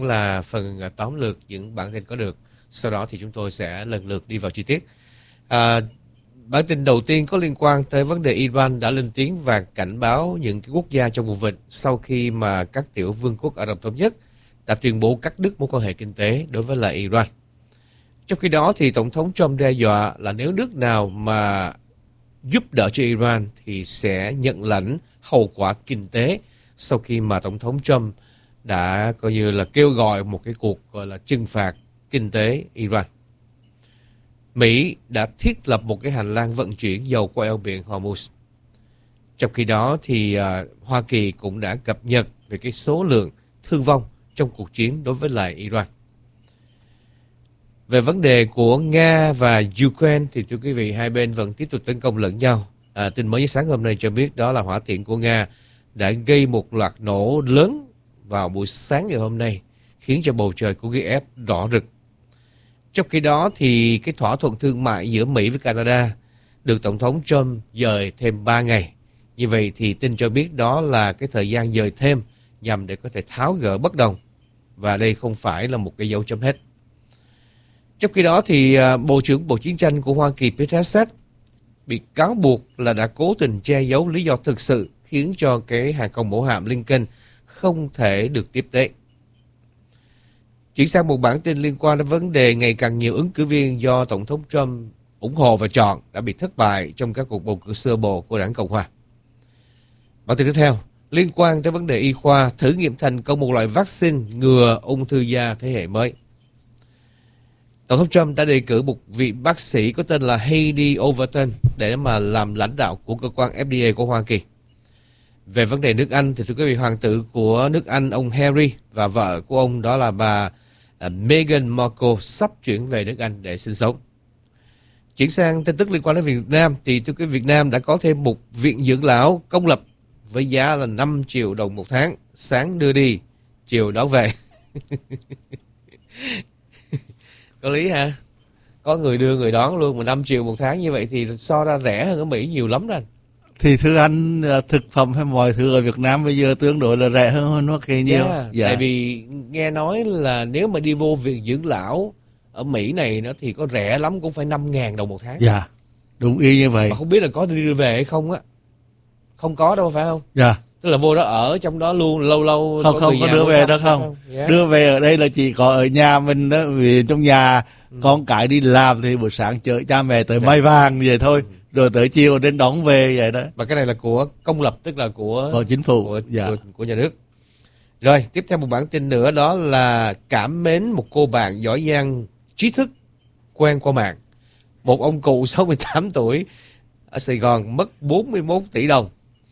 là phần tóm lược những bản tin có được. Sau đó thì chúng tôi sẽ lần lượt đi vào chi tiết. Bản tin đầu tiên có liên quan tới vấn đề Iran đã lên tiếng và cảnh báo những cái quốc gia trong vùng vịnh sau khi mà các tiểu vương quốc Ả Rập Thống Nhất đã tuyên bố cắt đứt mối quan hệ kinh tế đối với lại Iran. Trong khi đó thì Tổng thống Trump đe dọa là nếu nước nào mà giúp đỡ cho Iran thì sẽ nhận lãnh hậu quả kinh tế sau khi mà Tổng thống Trump đã coi như là kêu gọi một cái cuộc gọi là trừng phạt kinh tế Iran. Mỹ đã thiết lập một cái hành lang vận chuyển dầu qua eo biển Hormuz. Trong khi đó thì Hoa Kỳ cũng đã cập nhật về cái số lượng thương vong trong cuộc chiến đối với lại Iran. Về vấn đề của Nga và Ukraine thì thưa quý vị, hai bên vẫn tiếp tục tấn công lẫn nhau. Tin mới nhất sáng hôm nay cho biết đó là hỏa tiễn của Nga đã gây một loạt nổ lớn vào buổi sáng ngày hôm nay, khiến cho bầu trời của Kiev đỏ rực. Trong khi đó thì cái thỏa thuận thương mại giữa Mỹ với Canada được Tổng thống Trump dời thêm 3 ngày. Như vậy thì tin cho biết đó là cái thời gian dời thêm nhằm để có thể tháo gỡ bất đồng. Và đây không phải là một cái dấu chấm hết. Trong khi đó thì Bộ trưởng Bộ Chiến tranh của Hoa Kỳ Pete Hegseth bị cáo buộc là đã cố tình che giấu lý do thực sự khiến cho cái hàng không mẫu hạm Lincoln không thể được tiếp tế. Chuyển sang một bản tin liên quan đến vấn đề ngày càng nhiều ứng cử viên do Tổng thống Trump ủng hộ và chọn đã bị thất bại trong các cuộc bầu cử sơ bộ của đảng Cộng hòa. Bản tin tiếp theo liên quan tới vấn đề y khoa, thử nghiệm thành công một loại vaccine ngừa ung thư da thế hệ mới. Tổng thống Trump đã đề cử một vị bác sĩ có tên là Heidi Overton để mà làm lãnh đạo của cơ quan FDA của Hoa Kỳ. Về vấn đề nước Anh thì thưa quý vị, hoàng tử của nước Anh ông Harry và vợ của ông đó là bà Meghan Markle sắp chuyển về nước Anh để sinh sống. Chuyển sang tin tức liên quan đến Việt Nam thì thưa quý vị, Việt Nam đã có thêm một viện dưỡng lão công lập với giá là 5 triệu đồng một tháng, sáng đưa đi, chiều đón về. Có lý ha? Có người đưa người đón luôn mà 5 triệu một tháng như vậy thì so ra rẻ hơn ở Mỹ nhiều lắm đó anh. Thì thưa anh, thực phẩm hay mọi thứ ở Việt Nam bây giờ tương đối là rẻ hơn Hoa Kỳ nhiều. Dạ. Tại vì nghe nói là nếu mà đi vô viện dưỡng lão ở Mỹ này nó thì có rẻ lắm cũng phải 5.000 đồng một tháng. Dạ, đúng y như vậy. Mà không biết là có đưa về hay không á. Không có đâu phải không? Dạ. Tức là vô đó ở trong đó luôn, lâu lâu không có đưa về đâu không? Yeah. Đưa về ở đây là chỉ có ở nhà mình đó, vì trong nhà con cái đi làm thì buổi sáng chở cha mẹ tới Mai Vàng vậy thôi, rồi tới chiều đến đón về vậy đó. Và cái này là của công lập, tức là của chính phủ, của nhà nước. Rồi tiếp theo một bản tin nữa, đó là cảm mến một cô bạn giỏi giang trí thức quen qua mạng. Một ông cụ 68 tuổi ở Sài Gòn mất 41 tỷ đồng.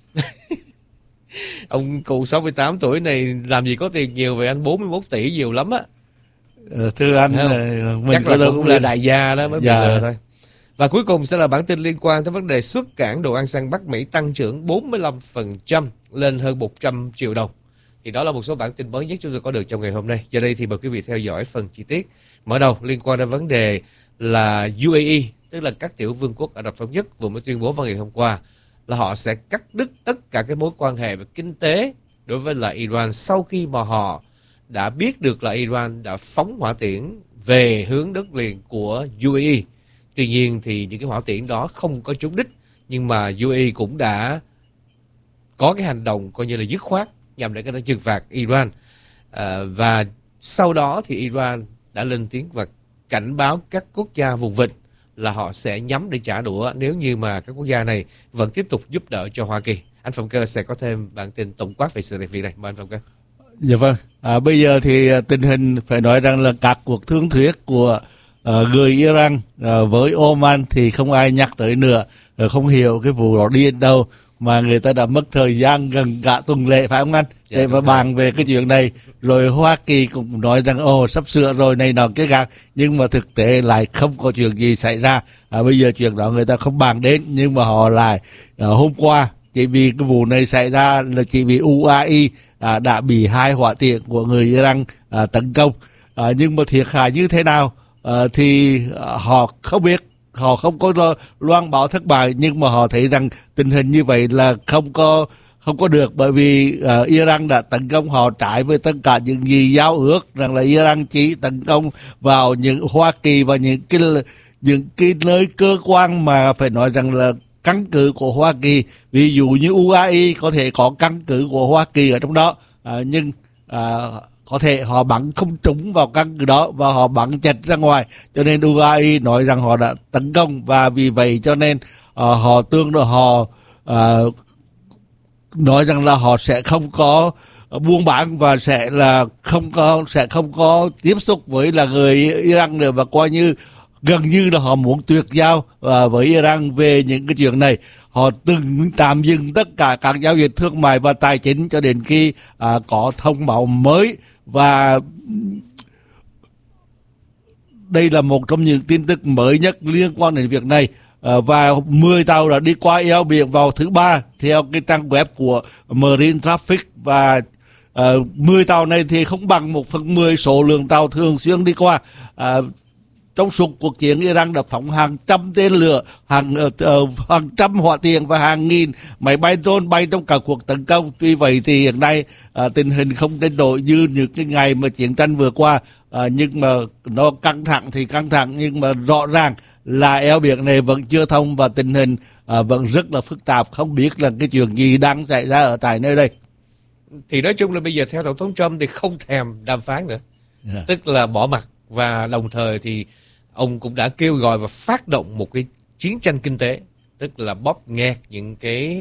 Ông cụ 68 tuổi này làm gì có tiền nhiều vậy anh? 41 tỷ nhiều lắm á. Thưa anh, mình chắc là cũng là đại gia đó mới bị lừa thôi. Và cuối cùng sẽ là bản tin liên quan tới vấn đề xuất cảng đồ ăn sang Bắc Mỹ tăng trưởng 45% lên hơn 100 triệu đồng. Thì đó là một số bản tin mới nhất chúng tôi có được trong ngày hôm nay. Giờ đây thì mời quý vị theo dõi phần chi tiết. Mở đầu liên quan đến vấn đề là UAE, tức là các tiểu vương quốc Ả Rập Thống Nhất vừa mới tuyên bố vào ngày hôm qua là họ sẽ cắt đứt tất cả các mối quan hệ về kinh tế đối với là Iran sau khi mà họ đã biết được là Iran đã phóng hỏa tiễn về hướng đất liền của UAE. Tuy nhiên thì những cái hỏa tiễn đó không có trúng đích, nhưng mà UAE cũng đã có cái hành động coi như là dứt khoát nhằm để có thể trừng phạt Iran. Và sau đó thì Iran đã lên tiếng và cảnh báo các quốc gia vùng vịnh là họ sẽ nhắm để trả đũa nếu như mà các quốc gia này vẫn tiếp tục giúp đỡ cho Hoa Kỳ. Anh Phạm Cơ sẽ có thêm bản tin tổng quát về sự việc này. Mời anh Phạm Cơ. Dạ vâng. Bây giờ thì tình hình phải nói rằng là các cuộc thương thuyết của người Iran với Oman thì không ai nhắc tới nữa, không hiểu cái vụ đó đi đến đâu, mà người ta đã mất thời gian gần cả tuần lễ phải không anh, để mà bàn về cái chuyện này. Rồi Hoa Kỳ cũng nói rằng sắp sửa rồi này nọ cái gạt, nhưng mà thực tế lại không có chuyện gì xảy ra. Bây giờ chuyện đó người ta không bàn đến, nhưng mà họ lại hôm qua chỉ vì cái vụ này xảy ra là chỉ vì UAE đã bị 2 hỏa tiễn của người Iran tấn công. Nhưng mà thiệt hại như thế nào thì họ không biết, họ không có loan báo thất bại, nhưng mà họ thấy rằng tình hình như vậy là không có không có được, bởi vì Iran đã tấn công họ trái với tất cả những gì giao ước rằng là Iran chỉ tấn công vào những Hoa Kỳ và những cái nơi cơ quan mà phải nói rằng là căn cứ của Hoa Kỳ, ví dụ như UAE có thể có căn cứ của Hoa Kỳ ở trong đó, nhưng có thể họ bắn không trúng vào căn cứ đó và họ bắn chật ra ngoài, cho nên UAE nói rằng họ đã tấn công, và vì vậy cho nên họ nói rằng là họ sẽ không có buôn bán và sẽ không có tiếp xúc với là người Iran nữa, và coi như gần như là họ muốn tuyệt giao với Iran về những cái chuyện này. Họ từng tạm dừng tất cả các giao dịch thương mại và tài chính cho đến khi có thông báo mới, và đây là một trong những tin tức mới nhất liên quan đến việc này. Và 10 tàu đã đi qua eo biển vào thứ Ba theo cái trang web của Marine Traffic, và 10 tàu này thì không bằng 1/10 số lượng tàu thường xuyên đi qua. Trong suốt cuộc chiến, Iran đã phóng hàng trăm tên lửa, hàng trăm hỏa tiễn và hàng nghìn máy bay drone bay trong cả cuộc tấn công. Tuy vậy thì hiện nay tình hình không đến nỗi như những cái ngày mà chiến tranh vừa qua, nhưng mà nó căng thẳng, nhưng mà rõ ràng là eo biển này vẫn chưa thông và tình hình vẫn rất là phức tạp, không biết là cái chuyện gì đang xảy ra ở tại nơi đây. Thì nói chung là bây giờ theo Tổng thống Trump thì không thèm đàm phán nữa, tức là bỏ mặc, và đồng thời thì ông cũng đã kêu gọi và phát động một cái chiến tranh kinh tế, tức là bóp nghẹt những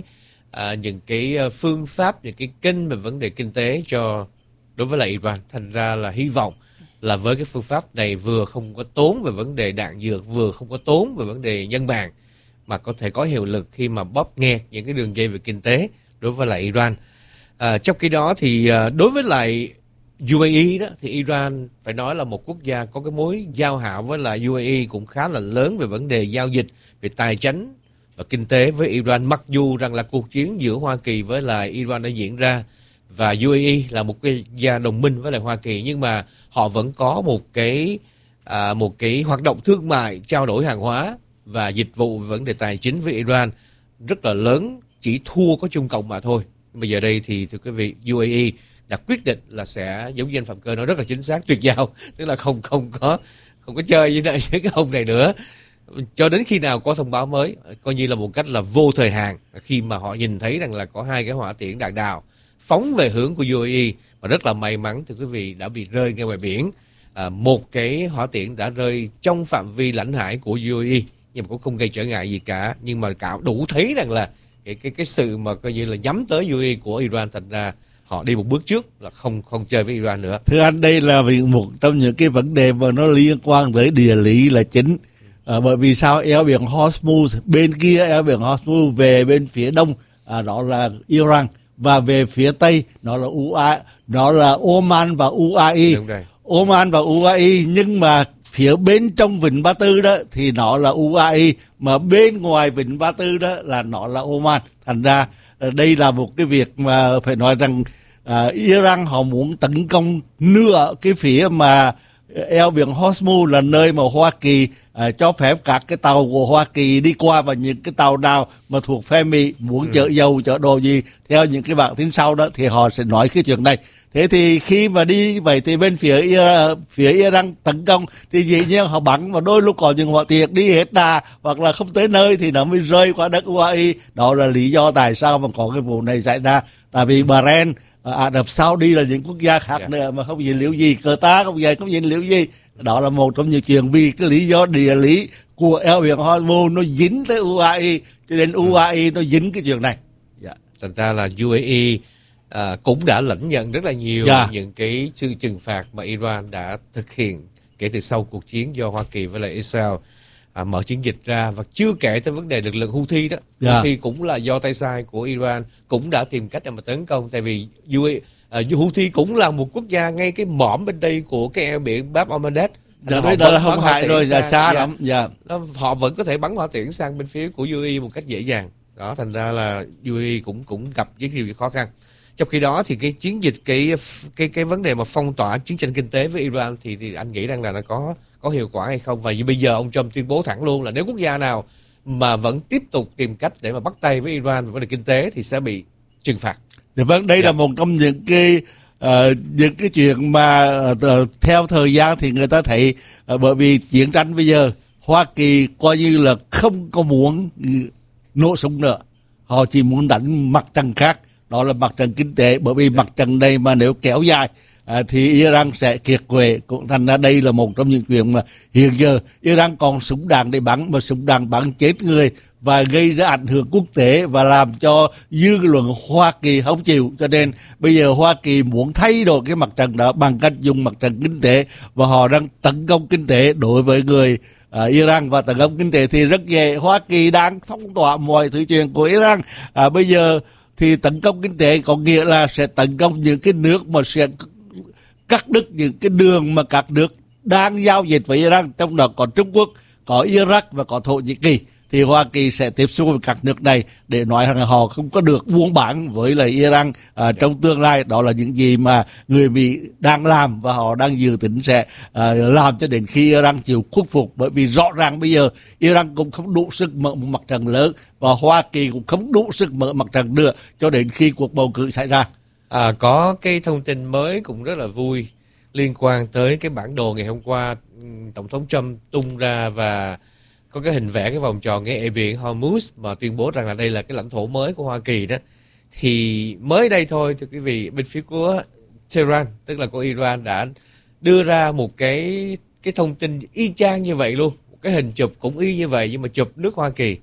cái phương pháp, những cái kênh về vấn đề kinh tế đối với lại Iran. Thành ra là hy vọng là với cái phương pháp này vừa không có tốn về vấn đề đạn dược, vừa không có tốn về vấn đề nhân mạng, mà có thể có hiệu lực khi mà bóp nghẹt những cái đường dây về kinh tế đối với lại Iran. Trong khi đó thì đối với lại UAE đó, thì Iran phải nói là một quốc gia có cái mối giao hảo với lại UAE cũng khá là lớn về vấn đề giao dịch, về tài chính và kinh tế với Iran. Mặc dù rằng là cuộc chiến giữa Hoa Kỳ với lại Iran đã diễn ra và UAE là một cái gia đồng minh với lại Hoa Kỳ, nhưng mà họ vẫn có một cái hoạt động thương mại, trao đổi hàng hóa và dịch vụ về vấn đề tài chính với Iran rất là lớn, chỉ thua có Trung Cộng mà thôi. Bây giờ đây thì thưa quý vị, UAE đã quyết định là sẽ, giống như anh Phạm Cơ nói rất là chính xác, tuyệt giao, tức là không có chơi với cái ông này nữa cho đến khi nào có thông báo mới, coi như là một cách là vô thời hạn, khi mà họ nhìn thấy rằng là có 2 cái hỏa tiễn đạn đạo phóng về hướng của UAE, và rất là may mắn thưa quý vị đã bị rơi ngay ngoài biển. Một cái hỏa tiễn đã rơi trong phạm vi lãnh hải của UAE nhưng mà cũng không gây trở ngại gì cả, nhưng mà cả đủ thấy rằng là cái sự mà coi như là nhắm tới UAE của Iran, thành ra họ đi một bước trước là không chơi với Iran nữa. Thưa anh, đây là một trong những cái vấn đề mà nó liên quan tới địa lý là chính. Bởi vì sao? Eo biển Hormuz, bên kia eo biển Hormuz về bên phía đông đó là Iran, và về phía tây nó là Oman và UAE. Đúng rồi. Oman và UAE, nhưng mà phía bên trong Vịnh Ba Tư đó thì nó là UAE, mà bên ngoài Vịnh Ba Tư đó là nó là Oman. Thành ra đây là một cái việc mà phải nói rằng Iran họ muốn tấn công nửa cái phía mà eo biển Hormuz là nơi mà Hoa Kỳ cho phép các cái tàu của Hoa Kỳ đi qua, và những cái tàu nào mà thuộc phe Mỹ muốn chở dầu chở đồ gì theo những cái bản tin sau đó thì họ sẽ nói cái chuyện này. Thế thì khi mà đi vậy thì bên phía Iran tấn công thì dĩ nhiên họ bắn, và đôi lúc có những hỏa tiễn đi hết đà hoặc là không tới nơi thì nó mới rơi qua đất UAE. Đó là lý do tại sao mà có cái vụ này xảy ra. Tại vì Bahrain, Ả Rập Saudi là những quốc gia khác nữa mà không dính liễu gì, Qatar không dính liễu gì. Đó là một trong những chuyện vì cái lý do địa lý của eo biển Hormuz nó dính tới UAE, cho nên UAE nó dính cái chuyện này. Thành ra là UAE cũng đã lãnh nhận rất là nhiều những cái sự trừng phạt mà Iran đã thực hiện kể từ sau cuộc chiến do Hoa Kỳ với lại Israel mở chiến dịch ra. Và chưa kể tới vấn đề lực lượng Houthi đó. Houthi cũng là do tay sai của Iran, cũng đã tìm cách để mà tấn công. Tại vì Houthi cũng là một quốc gia ngay cái mỏm bên đây của cái eo biển Bab al-Mandeb. Đó là không hại rồi, là xa lắm. Họ vẫn có thể bắn hỏa tiễn sang bên phía của UAE một cách dễ dàng. Đó, thành ra là UAE cũng gặp rất nhiều khó khăn. Trong khi đó thì cái chiến dịch, cái vấn đề mà phong tỏa chiến tranh kinh tế với Iran thì anh nghĩ rằng là nó có hiệu quả hay không? Và bây giờ ông Trump tuyên bố thẳng luôn là nếu quốc gia nào mà vẫn tiếp tục tìm cách để mà bắt tay với Iran về vấn đề kinh tế thì sẽ bị trừng phạt. Thì vâng, đây là một trong những cái chuyện mà theo thời gian thì người ta thấy bởi vì chiến tranh bây giờ Hoa Kỳ coi như là không có muốn nổ súng nữa, họ chỉ muốn đánh mặt trận khác, đó là mặt trận kinh tế, bởi vì mặt trận này mà nếu kéo dài thì Iran sẽ kiệt quệ. Cũng thành ra đây là một trong những chuyện mà hiện giờ Iran còn súng đạn để bắn, mà súng đạn bắn chết người và gây ra ảnh hưởng quốc tế và làm cho dư luận Hoa Kỳ không chịu. Cho nên bây giờ Hoa Kỳ muốn thay đổi cái mặt trận đó bằng cách dùng mặt trận kinh tế, và họ đang tấn công kinh tế đối với người Iran. Và tấn công kinh tế thì rất dễ, Hoa Kỳ đang phong tỏa mọi thứ chuyện của Iran. Bây giờ thì tấn công kinh tế có nghĩa là sẽ tấn công những cái nước mà sẽ cắt đứt những cái đường mà các nước đang giao dịch với Iran, trong đó có Trung Quốc, có Iraq và có Thổ Nhĩ Kỳ. Thì Hoa Kỳ sẽ tiếp xúc với các nước này để nói rằng họ không có được buôn bán với lại Iran trong tương lai. Đó là những gì mà người Mỹ đang làm, và họ đang dự tính sẽ làm cho đến khi Iran chịu khuất phục. Bởi vì rõ ràng bây giờ Iran cũng không đủ sức mở một mặt trận lớn, và Hoa Kỳ cũng không đủ sức mở mặt trận nữa cho đến khi cuộc bầu cử xảy ra. Có cái thông tin mới cũng rất là vui liên quan tới cái bản đồ ngày hôm qua Tổng thống Trump tung ra, và có cái hình vẽ cái vòng tròn cái eo biển Hormuz mà tuyên bố rằng là đây là cái lãnh thổ mới của Hoa Kỳ đó. Thì mới đây thôi thưa quý vị, bên phía của Tehran, tức là của Iran, đã đưa ra một cái thông tin y chang như vậy luôn, một cái hình chụp cũng y như vậy nhưng mà chụp nước Hoa Kỳ.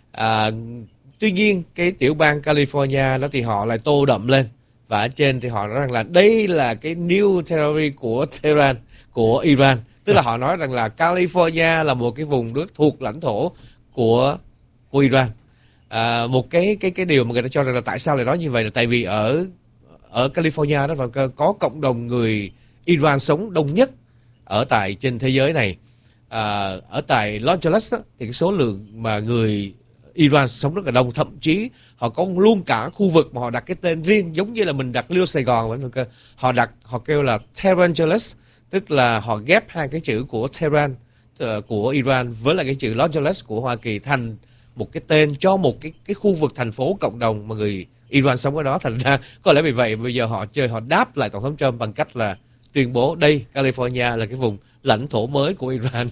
Tuy nhiên cái tiểu bang California đó thì họ lại tô đậm lên, và ở trên thì họ nói rằng là đây là cái New Territory của Tehran, của Iran. Tức là họ nói rằng là California là một cái vùng nước thuộc lãnh thổ của Iran. Một cái điều mà người ta cho rằng là tại sao lại nói như vậy là tại vì ở California đó và có cộng đồng người Iran sống đông nhất ở tại trên thế giới này. Ở tại Los Angeles đó, thì cái số lượng mà người Iran sống rất là đông, thậm chí họ có luôn cả khu vực mà họ đặt cái tên riêng, giống như là mình đặt Little Sài Gòn vậy. Họ kêu là Tehrangeles, tức là họ ghép hai cái chữ của Tehran của Iran với lại cái chữ Los Angeles của Hoa Kỳ thành một cái tên cho một cái khu vực thành phố cộng đồng mà người Iran sống ở đó. Thành ra có lẽ vì vậy bây giờ họ đáp lại Tổng thống Trump bằng cách là tuyên bố đây California là cái vùng lãnh thổ mới của Iran.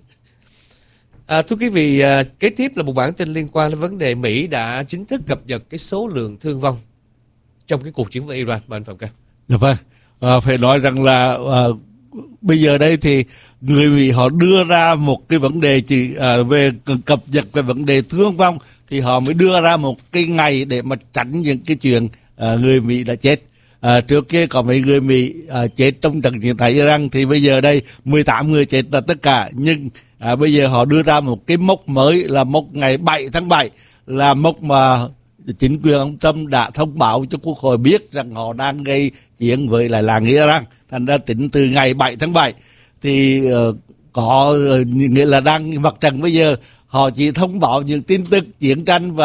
Thưa quý vị, kế tiếp là một bản tin liên quan đến vấn đề Mỹ đã chính thức cập nhật cái số lượng thương vong trong cái cuộc chiến với Iran. Mời anh Phạm Ca. Dạ vâng, phải nói rằng là bây giờ đây thì người Mỹ họ đưa ra một cái vấn đề về cập nhật về vấn đề thương vong, thì họ mới đưa ra một cái ngày để mà tránh những cái chuyện người Mỹ đã chết. Trước kia có mấy người Mỹ chết trong trận chiến tại Iran, thì bây giờ đây 18 người chết là tất cả. Nhưng bây giờ họ đưa ra một cái mốc mới là mốc ngày 7 tháng 7, là mốc mà chính quyền ông Trump đã thông báo cho Quốc hội biết rằng họ đang gây chiến với lại làng Iran. Thành ra tính từ ngày 7 tháng 7 thì có nghĩa là đang mặt trận bây giờ họ chỉ thông báo những tin tức chiến tranh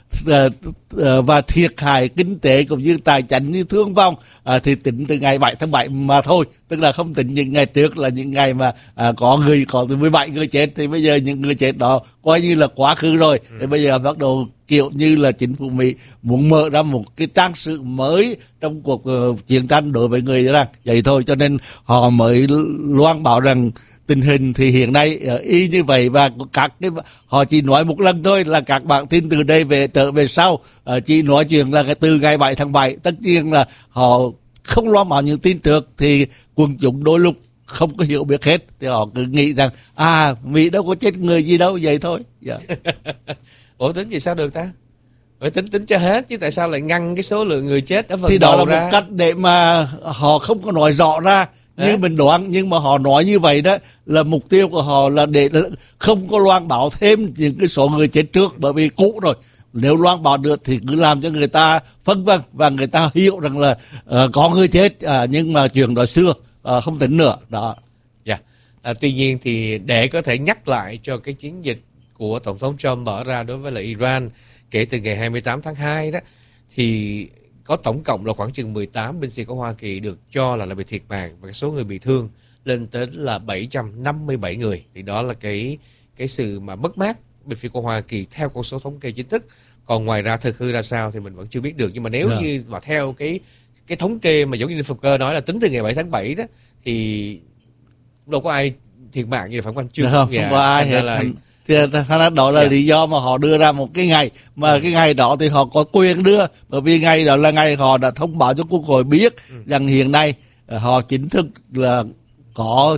và thiệt hại kinh tế cũng như tài chính như thương vong thì tính từ ngày 7 tháng 7 mà thôi, tức là không tính những ngày trước là những ngày mà có từ 17 người chết, thì bây giờ những người chết đó coi như là quá khứ rồi. Thì bây giờ bắt đầu kiểu như là chính phủ Mỹ muốn mở ra một cái trang sử mới trong cuộc chiến tranh đối với người Iran vậy thôi, cho nên họ mới loan báo rằng tình hình thì hiện nay y như vậy. Và họ chỉ nói một lần thôi, là các bản tin từ đây trở về sau chỉ nói chuyện là từ ngày 7 tháng 7. Tất nhiên là họ không loan báo những tin trước, thì quần chúng đôi lúc không có hiểu biết hết, thì họ cứ nghĩ rằng Mỹ đâu có chết người gì đâu, vậy thôi. Yeah. Ủa tính gì sao được ta? Phải tính cho hết chứ, tại sao lại ngăn cái số lượng người chết ở phần thì đầu đó là ra? một cách để mà họ không có nói rõ ra như mình đoán, nhưng mà họ nói như vậy đó là mục tiêu của họ là để không có loan báo thêm những cái số người chết trước, bởi vì cũ rồi. Nếu loan báo được thì cứ làm cho người ta phân vân và người ta hiểu rằng là có người chết, nhưng mà chuyện đó xưa không tính nữa đó. Tuy nhiên thì để có thể nhắc lại cho cái chiến dịch của Tổng thống Trump mở ra đối với lại Iran kể từ ngày 28 tháng 2 đó, thì có tổng cộng là khoảng chừng 18 binh sĩ của Hoa Kỳ được cho là bị thiệt mạng, và cái số người bị thương lên tới là 757 người. Thì đó là cái sự mà mất mát bên phía của Hoa Kỳ theo con số thống kê chính thức. Còn ngoài ra thực hư ra sao thì mình vẫn chưa biết được. Nhưng mà nếu Dạ. như mà theo cái thống kê mà giống như Volker nói là tính từ ngày 7 tháng 7 đó, thì cũng đâu có ai thiệt mạng như là Phạm Quang Chương. Dạ không, không có ai thành ra hết. là Thì đó là dạ, lý do mà họ đưa ra một cái ngày, mà cái ngày đó thì họ có quyền đưa, bởi vì ngày đó là ngày họ đã thông báo cho Quốc hội biết rằng hiện nay họ chính thức là có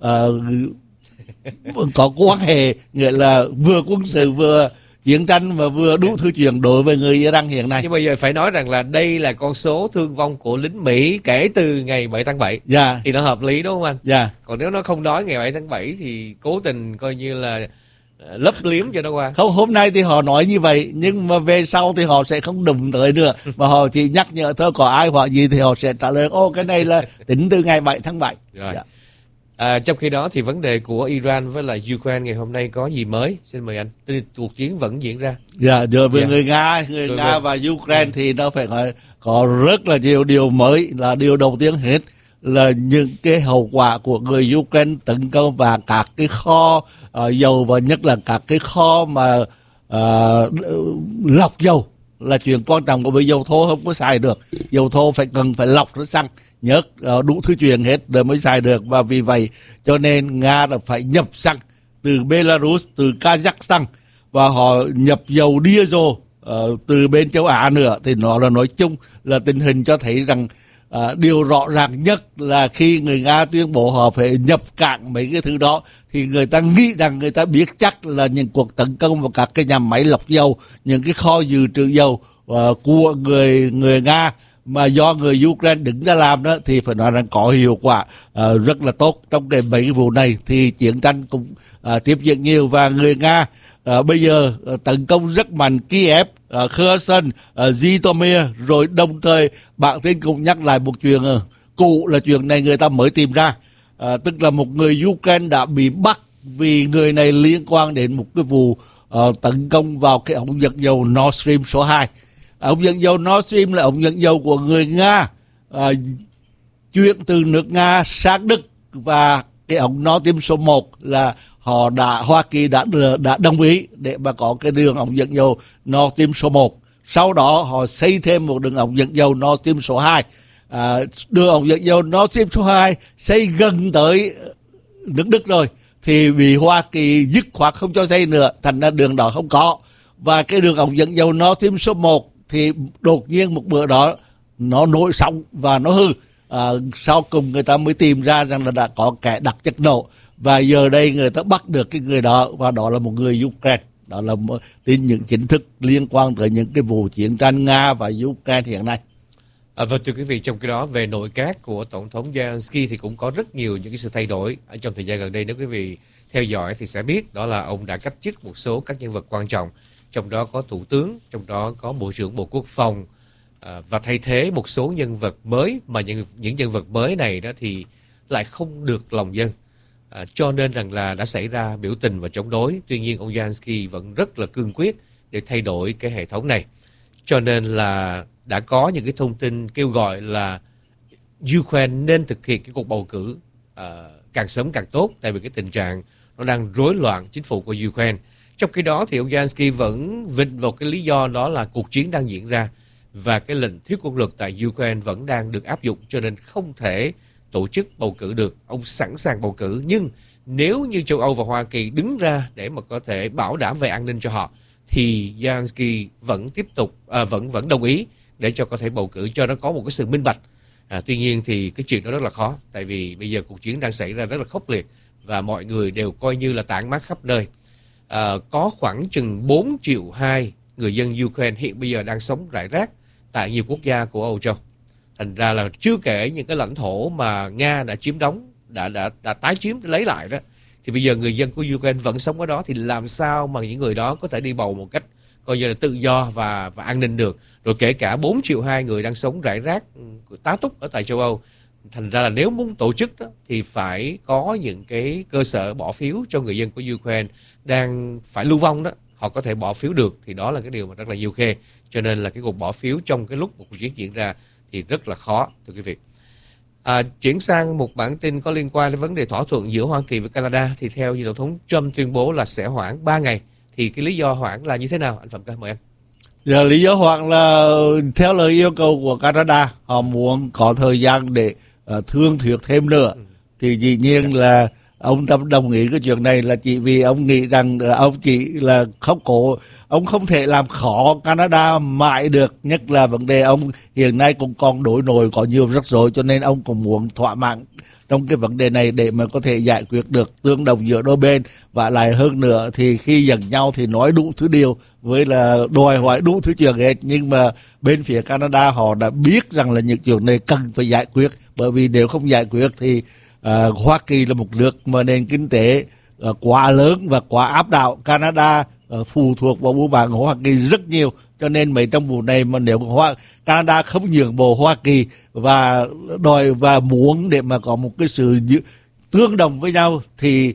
có quan hệ, nghĩa là vừa quân sự vừa chiến tranh và vừa đủ thứ chuyện đối với người Iran hiện nay. nhưng bây giờ phải nói rằng là đây là con số thương vong của lính Mỹ kể từ ngày 7 tháng 7. Dạ, Thì nó hợp lý đúng không anh? dạ. Còn nếu nó không nói ngày 7 tháng 7 thì cố tình coi như là lấp liếm cho nó qua. Không, hôm nay thì họ nói như vậy, nhưng mà về sau thì họ sẽ không đụng tới nữa, mà họ chỉ nhắc nhở thôi, có ai hoặc gì thì họ sẽ trả lời ô cái này là tính từ ngày 7 tháng 7. Rồi. Dạ. Trong khi đó thì vấn đề của Iran với lại Ukraine ngày hôm nay có gì mới? Xin mời anh. Cuộc chiến vẫn diễn ra. Dạ, rồi với Dạ. người Rồi Nga và Ukraine thì nó phải có rất là nhiều điều mới. Là điều đầu tiên hết là những cái hậu quả của người Ukraine tấn công và các cái kho dầu, và nhất là các cái kho mà lọc dầu là chuyện quan trọng, của dầu thô không có xài được, dầu thô cần phải lọc ra xăng nhớt, đủ thứ chuyện hết rồi mới xài được. Và vì vậy cho nên Nga đã phải nhập xăng từ Belarus, từ Kazakhstan, và họ nhập dầu diesel từ bên châu Á nữa. Thì nó là nói chung là tình hình cho thấy rằng điều rõ ràng nhất là khi người Nga tuyên bố họ phải nhập cảng mấy cái thứ đó, thì người ta nghĩ rằng người ta biết chắc là những cuộc tấn công vào các cái nhà máy lọc dầu, những cái kho dự trữ dầu của người Nga mà do người Ukraine đứng ra làm đó, thì phải nói rằng có hiệu quả rất là tốt. Trong mấy cái vụ này thì chiến tranh cũng tiếp diễn nhiều, và người Nga bây giờ tấn công rất mạnh Kiev, Kherson, Zhytomyr, rồi đồng thời bản tin cũng nhắc lại một chuyện cũ, là chuyện này người ta mới tìm ra, tức là một người Ukraine đã bị bắt vì người này liên quan đến một cái vụ tấn công vào cái ống dẫn dầu Nord Stream số 2. Ống dẫn dầu Nord Stream là ống dẫn dầu của người Nga chuyển từ nước Nga sang Đức, và cái ống Nord Stream số 1 là Hoa Kỳ đã đồng ý để mà có cái đường ống dẫn dầu Nord Stream số 1. Sau đó họ xây thêm một đường ống dẫn dầu Nord Stream số 2. Đường ống dẫn dầu Nord Stream số 2 xây gần tới nước Đức rồi, thì bị Hoa Kỳ dứt khoát không cho xây nữa, thành ra đường đó không có. Và cái đường ống dẫn dầu Nord Stream số 1 thì đột nhiên một bữa đó nó nổi sóng và nó hư. Sau cùng người ta mới tìm ra rằng là đã có kẻ đặt chất nổ, và giờ đây người ta bắt được cái người đó, và đó là một người Ukraine. Đó là tin những chính thức liên quan tới những cái vụ chiến tranh Nga và Ukraine hiện nay. Vâng, thưa quý vị, trong cái đó về nội các của Tổng thống Zelensky thì cũng có rất nhiều những cái sự thay đổi ở trong thời gian gần đây. Nếu quý vị theo dõi thì sẽ biết đó là ông đã cách chức một số các nhân vật quan trọng, trong đó có thủ tướng, trong đó có bộ trưởng Bộ Quốc phòng, và thay thế một số nhân vật mới, mà những nhân vật mới này đó thì lại không được lòng dân, cho nên rằng là đã xảy ra biểu tình và chống đối. Tuy nhiên ông Zelensky vẫn rất là cương quyết để thay đổi cái hệ thống này, cho nên là đã có những cái thông tin kêu gọi là Ukraine nên thực hiện cái cuộc bầu cử càng sớm càng tốt, tại vì cái tình trạng nó đang rối loạn chính phủ của Ukraine. Trong khi đó thì ông Zelensky vẫn vịnh vào cái lý do đó là cuộc chiến đang diễn ra và cái lệnh thiếu quân lực tại Ukraine vẫn đang được áp dụng, cho nên không thể tổ chức bầu cử được. Ông sẵn sàng bầu cử, nhưng nếu như châu Âu và Hoa Kỳ đứng ra để mà có thể bảo đảm về an ninh cho họ, thì Zelensky vẫn tiếp tục vẫn đồng ý để cho có thể bầu cử, cho nó có một cái sự minh bạch. Tuy nhiên thì cái chuyện đó rất là khó, tại vì bây giờ cuộc chiến đang xảy ra rất là khốc liệt và mọi người đều coi như là tản mát khắp nơi. Có khoảng chừng 4,2 triệu người dân Ukraine hiện bây giờ đang sống rải rác tại nhiều quốc gia của Âu Châu. Thành ra là chưa kể những cái lãnh thổ mà Nga đã chiếm đóng, đã tái chiếm, lấy lại đó, thì bây giờ người dân của Ukraine vẫn sống ở đó, thì làm sao mà những người đó có thể đi bầu một cách coi như là tự do và an ninh được. Rồi kể cả 4,2 triệu người đang sống rải rác tá túc ở tại châu Âu. Thành ra là nếu muốn tổ chức đó, thì phải có những cái cơ sở bỏ phiếu cho người dân của Ukraine đang phải lưu vong đó, họ có thể bỏ phiếu được, thì đó là cái điều mà rất là nhiều khê. Cho nên là cái cuộc bỏ phiếu trong cái lúc một cuộc chiến diễn ra thì rất là khó, thưa quý vị. Chuyển sang một bản tin có liên quan đến vấn đề thỏa thuận giữa Hoa Kỳ và Canada, thì theo như Tổng thống Trump tuyên bố là sẽ hoãn 3 ngày. Thì cái lý do hoãn là như thế nào? Anh Phạm Ca, mời anh. Giờ lý do hoặc là theo lời yêu cầu của Canada, họ muốn có thời gian để thương thuyết thêm nữa. Thì dĩ nhiên là ông Trump đồng ý cái chuyện này là chỉ vì ông nghĩ rằng ông chỉ là không có, ông không thể làm khó Canada mãi được, nhất là vấn đề ông hiện nay cũng còn đối nội có nhiều rắc rối, cho nên ông cũng muốn thỏa mãn trong cái vấn đề này để mà có thể giải quyết được tương đồng giữa đôi bên. Và lại hơn nữa thì khi giận nhau thì nói đủ thứ điều, với là đòi hỏi đủ thứ chuyện hết, nhưng mà bên phía Canada họ đã biết rằng là những chuyện này cần phải giải quyết, bởi vì nếu không giải quyết thì Hoa Kỳ là một nước mà nền kinh tế quá lớn và quá áp đảo. Canada phụ thuộc vào buôn bán của Hoa Kỳ rất nhiều, cho nên mấy trong vụ này mà nếu Canada không nhượng bộ Hoa Kỳ và đòi và muốn để mà có một cái sự tương đồng với nhau thì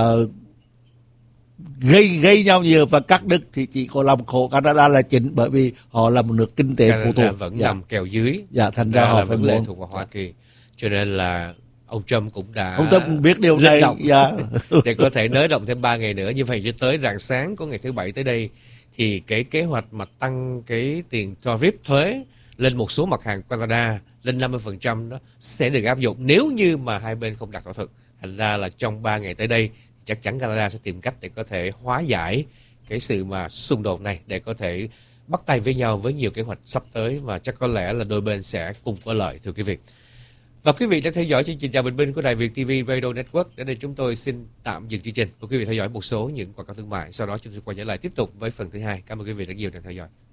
gây nhau nhiều, và các nước thì chỉ có làm khổ Canada là chính, bởi vì họ là một nước kinh tế phụ thuộc, vẫn nằm kèo dưới, thành ra họ vẫn lệ thuộc vào Hoa Kỳ, cho nên là ông Trump cũng biết điều này để có thể nới rộng thêm 3 ngày nữa. Như vậy cho tới rạng sáng của ngày thứ Bảy tới đây thì cái kế hoạch mà tăng cái tiền tariff thuế lên một số mặt hàng Canada lên 50% đó sẽ được áp dụng nếu như mà hai bên không đạt thỏa thuận. Thành ra là trong 3 ngày tới đây chắc chắn Canada sẽ tìm cách để có thể hóa giải cái sự mà xung đột này, để có thể bắt tay với nhau với nhiều kế hoạch sắp tới, và chắc có lẽ là đôi bên sẽ cùng có lợi, thưa quý vị. Và quý vị đang theo dõi chương trình Chào Bình Minh của Đài Việt TV Radio Network. Đến đây chúng tôi xin tạm dừng chương trình. Mời quý vị theo dõi một số những quảng cáo thương mại. Sau đó chúng tôi quay trở lại tiếp tục với phần thứ hai. Cảm ơn quý vị đã nhiều đang theo dõi.